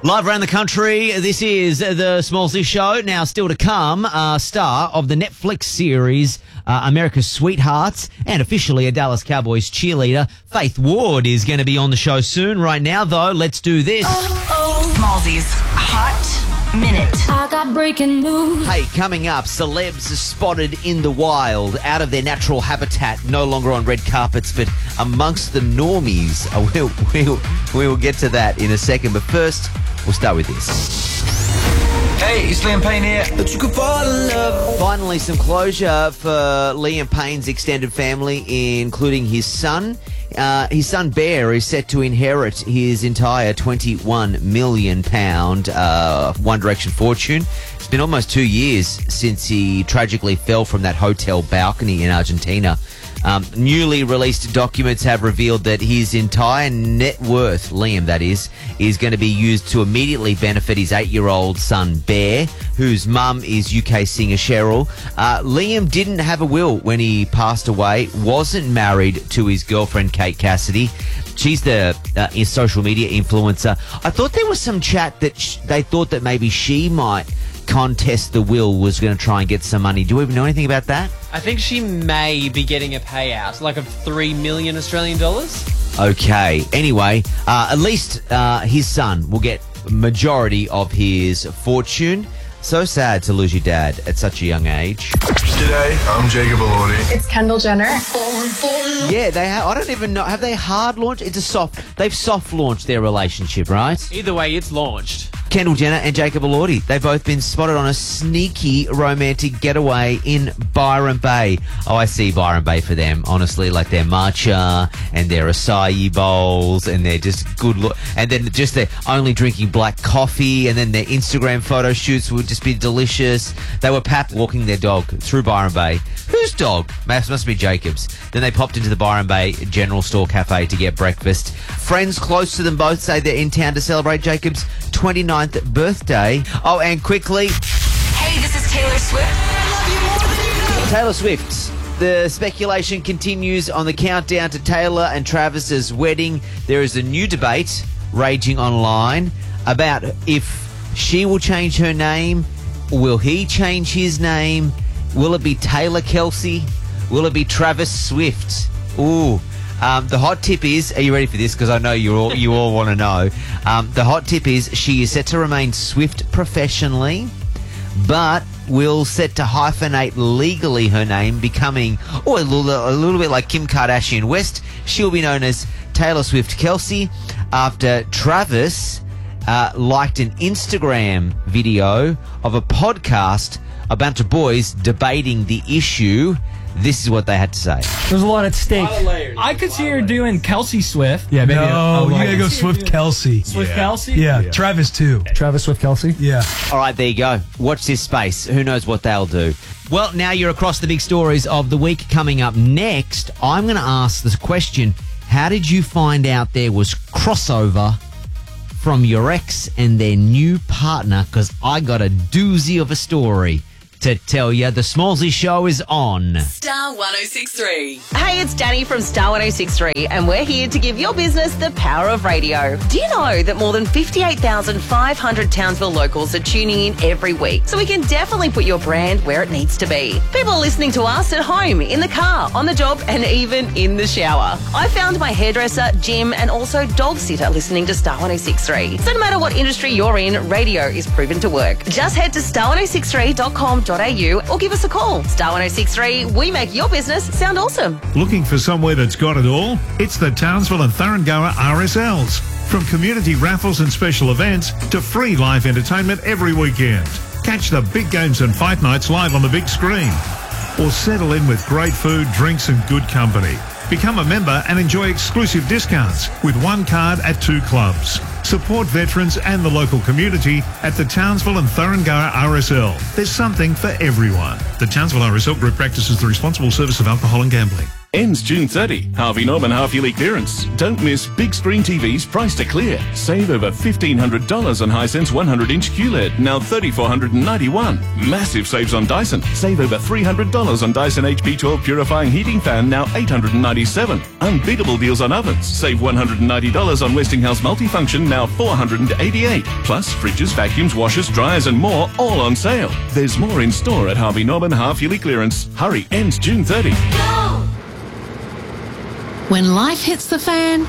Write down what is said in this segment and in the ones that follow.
Live around the country, this is the Smallsy Show. Now, still to come, star of the Netflix series America's Sweethearts and officially a Dallas Cowboys cheerleader, Faith Ward, is going to be on the show soon. Right now, though, let's do this. Smallsy's Hot Minute. I got breaking news. Hey, coming up, celebs are spotted in the wild, out of their natural habitat, no longer on red carpets, but amongst the normies. We will get to that in a second, but first, we'll start with this. Hey, it's Liam Payne here. But you could fall in love. Finally, some closure for Liam Payne's extended family, including his son. His son Bear is set to inherit his entire £21 million One Direction fortune. It's been almost 2 years since he tragically fell from that hotel balcony in Argentina. Newly released documents have revealed that his entire net worth, Liam that is going to be used to immediately benefit his 8-year-old son Bear, whose mum is UK singer Cheryl. Liam didn't have a will when he passed away, wasn't married to his girlfriend Kate Cassidy. She's the social media influencer. I thought there was some chat that they thought that maybe she might contest the will, was going to try and get some money. Do we know anything about that? I think she may be getting a payout, like of $3 million Australian dollars. Okay. Anyway, at least his son will get majority of his fortune. So sad to lose your dad at such a young age. G'day, I'm Jacob Elordi. It's Kendall Jenner. Yeah, they have. I don't even know. Have they hard launched? They've soft launched their relationship, right? Either way, it's launched. Kendall Jenner and Jacob Elordi, they've both been spotted on a sneaky romantic getaway in Byron Bay. Oh, I see Byron Bay for them, honestly, like their matcha and their acai bowls, and they're just good look. And then just they're only drinking black coffee, and then their Instagram photo shoots would just be delicious. They were walking their dog through Byron Bay. Whose dog? Must be Jacob's. Then they popped into the Byron Bay General Store Cafe to get breakfast. Friends close to them both say they're in town to celebrate Jacob's 29th birthday. Oh, and quickly... Hey, this is Taylor Swift. Taylor Swift. The speculation continues on the countdown to Taylor and Travis's wedding. There is a new debate raging online about if she will change her name. Will he change his name? Will it be Taylor Kelsey? Will it be Travis Swift? Ooh. The hot tip is, are you ready for this? Because I know you all want to know. The hot tip is she is set to remain Swift professionally, but will set to hyphenate legally her name, becoming a little bit like Kim Kardashian West. She'll be known as Taylor Swift Kelsey after Travis liked an Instagram video of a podcast, a bunch of boys debating the issue. This is what they had to say. There's a lot at stake. I could see her doing Kelsey Swift. Yeah, maybe. No, you gotta go Swift Kelsey. Swift Kelsey? Yeah, Travis too. Travis Swift Kelsey? Yeah. All right, there you go. Watch this space. Who knows what they'll do? Well, now you're across the big stories of the week. Coming up next, I'm going to ask this question. How did you find out there was crossover from your ex and their new partner? Because I got a doozy of a story to tell you. The Smallsy Show is on. Star 1063. Hey, it's Danny from Star 1063, and we're here to give your business the power of radio. Do you know that more than 58,500 Townsville locals are tuning in every week? So we can definitely put your brand where it needs to be. People are listening to us at home, in the car, on the job, and even in the shower. I found my hairdresser, gym, and also dog sitter listening to Star 1063. So no matter what industry you're in, radio is proven to work. Just head to star1063.com.au or give us a call. Star 1063, we make your business sound awesome. Looking for somewhere that's got it all? It's the Townsville and Thuringowa RSLs. From community raffles and special events to free live entertainment every weekend. Catch the big games and fight nights live on the big screen. Or settle in with great food, drinks and good company. Become a member and enjoy exclusive discounts with one card at 2 clubs. Support veterans and the local community at the Townsville and Thuringowa RSL. There's something for everyone. The Townsville RSL Group practices the responsible service of alcohol and gambling. Ends June 30. Harvey Norman half-yearly clearance. Don't miss big screen TVs priced to clear. Save over $1,500 on Hisense 100-inch QLED, now $3,491. Massive saves on Dyson. Save over $300 on Dyson HP12 purifying heating fan, now $897. Unbeatable deals on ovens. Save $190 on Westinghouse multifunction, now $488. Plus fridges, vacuums, washers, dryers and more, all on sale. There's more in store at Harvey Norman half-yearly clearance. Hurry, ends June 30. When life hits the fan,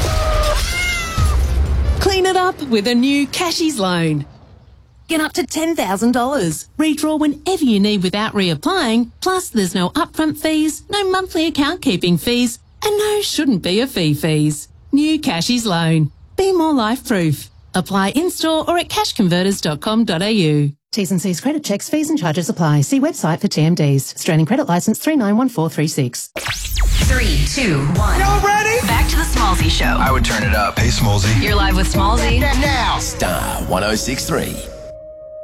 clean it up with a new Cashies loan. Get up to $10,000. Redraw whenever you need without reapplying. Plus, there's no upfront fees, no monthly account keeping fees, and no shouldn't be a fees. New Cashies loan. Be more life-proof. Apply in-store or at cashconverters.com.au. T's and C's credit checks, fees and charges apply. See website for TMDs. Australian Credit Licence 391436. 3, 2, 1. Y'all ready? Back to the Smallsy Show. I would turn it up. Hey, Smallsy. You're live with Smallsy. Now. Star 106.3.